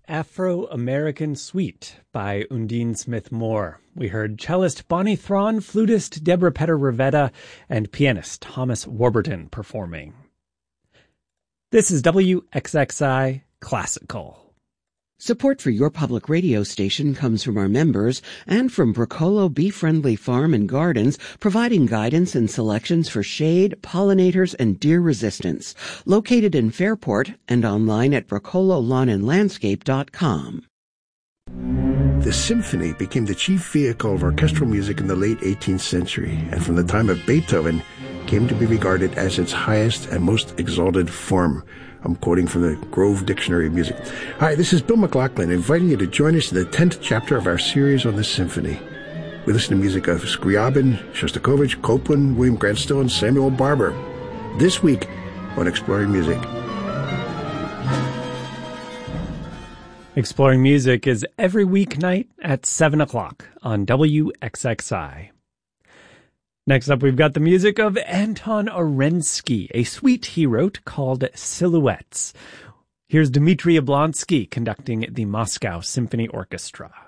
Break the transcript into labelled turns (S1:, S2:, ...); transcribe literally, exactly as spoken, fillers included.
S1: Afro-American Suite by Undine Smith Moore. We heard cellist Bonnie Thron, flutist Deborah Petter Rivetta, and pianist Thomas Warburton performing. This is W X X I Classical.
S2: Support for your public radio station comes from our members and from Bracolo Bee-Friendly Farm and Gardens, providing guidance and selections for shade, pollinators, and deer resistance. Located in Fairport and online at bracolo lawn and landscape dot com.
S3: The symphony became the chief vehicle of orchestral music in the late eighteenth century, and from the time of Beethoven came to be regarded as its highest and most exalted form. I'm quoting from the Grove Dictionary of Music. Hi, this is Bill McLaughlin, inviting you to join us in the tenth chapter of our series on the symphony. We listen to music of Scriabin, Shostakovich, Copland, William Grant Still, and Samuel Barber. This week on Exploring Music.
S1: Exploring Music is every weeknight at seven o'clock on W X X I. Next up, we've got the music of Anton Orensky, a suite he wrote called Silhouettes. Here's Dmitry Yablonsky conducting the Moscow Symphony Orchestra.